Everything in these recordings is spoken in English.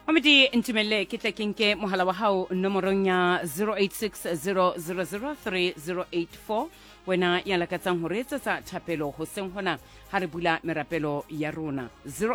Mamedi ntumelle ke tla kenke mohala wa hao nomorong ya 0860003084 wena ya lakatsang ho retsetsa thapelo ho seng hona ha re bula merapelo ya rona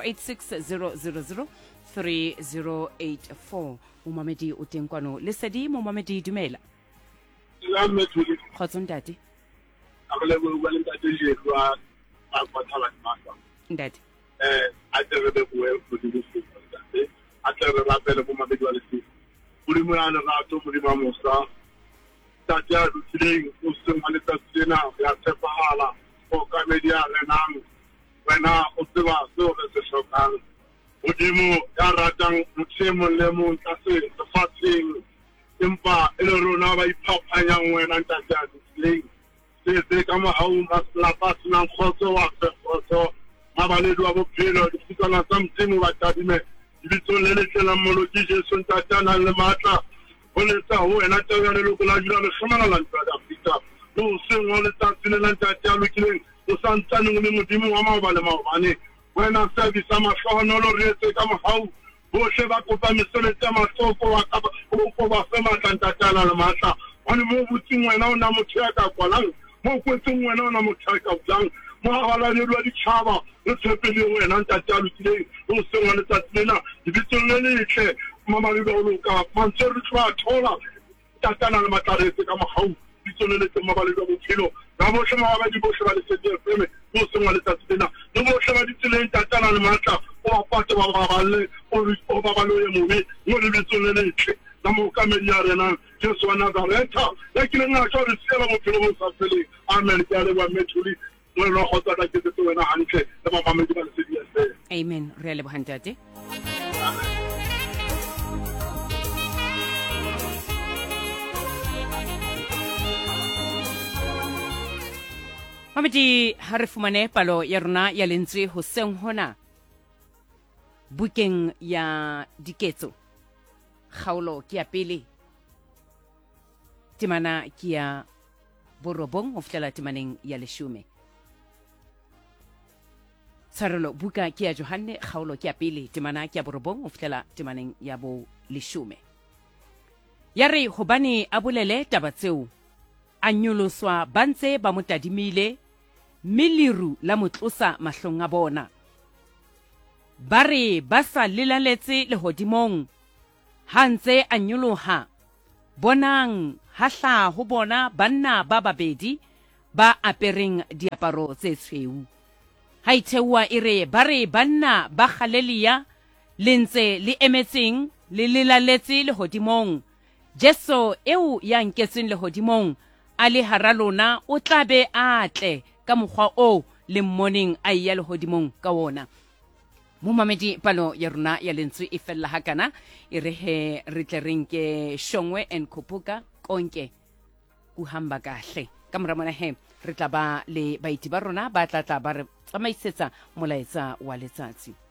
0860003084 mo Mamedi o teng kwano le sedi mo Mamedi dumela la methodi khotso ntate a le bua le ntate je kwa ba thala masa ndate a tere be bua go di se ntate a tere la pele mo Mamedi wa le se buri mo ana ga to buri ma mosa tata ya dutile o se mane ta tsena ya tsepahala o ka media le nang wena o tseba so se shokang Udimo ya ratang mutshemo le mo ntase sefatseng empa e le rona ba iphapanyang wena ntate ya dutile se ka mo hau la pasna khotso wa khotso mabaledu wa bophelo ditsana tsa mtsimo ba tadime ditso le le tsela moloki Jesu ntatana le matla o le tsa ho wena tsa le lokola jula le shomana la ntsada Afrika no se ngole tsa tsela ntate ya lokileng o santsane mo modimo wa mabale mabane wena service ama hlono lo retse ka mo hau bohle ba kopa mesoletse ya masoko wa ka o ba fema ntatana le matla one mo butsing wena o na motho ya ka kwalang mo kwetseng wena o na motho ya ka blang mo ala le lwa ditšhaba le tshepele wena ntate ya lokileng o se ngwana tsatsena ditso le letle mamali ba o loka mantse re tla thola tatana le matlaretse ka mogau ditso le letle mabale ba bophelo ba bohle ba di bohle ba le setse feme o se ngwana tsatsena le bohle ba ditseleng tatana le matla o apate ba baballe o babalo ye mobe mo le ditso le letle la mo ka media rena Jesu wa Nazareta ya kile nga tshware sela mo phelo mo sa fele amen ke ale ba methuli wena khotsa ka ke tse wena hantle le ba Mamedi ba le sedi ya se amen re le bohantate Mamedi ha re fumane palo ya rona ya lentswe ho seng hona bukeng ya diketso kgaolo ke ya pele temana ke ya borobong ho fihlela temaneng ya leshome Sarelo buka ke ya Johanne kgaolo ke ya pele temana ke ya borobong ho fihlela temaneng ya bo leshome ya re hobane a bolele taba tseo a nyoloswa ba ntse ba motadimile miliru la motlosa mahlong a bona ba re ba sa lelaletse lehodimong ha ntse a nyoloha bonang hahla ho bona banna ba babedi ba apereng diaparo tse tshweu ha ithewa ire ba re banna ba Galileya le ntse le emetseng le lelaletse lehodimong Jesu eo ya nketseng lehodimong a le hara lona o tla be a tle ka mokgwa o le mmoneng a ya lehodimong ka wona mo Mamedi palo ya rona ya lentswe e fella hakana e re he re tle renke Shongwe and Khupuka konke kuhamba kahle ka mora mona he re tla ba le baiti ba rona ba tla ba re tsamaisetsa molaetsa wa letsatsi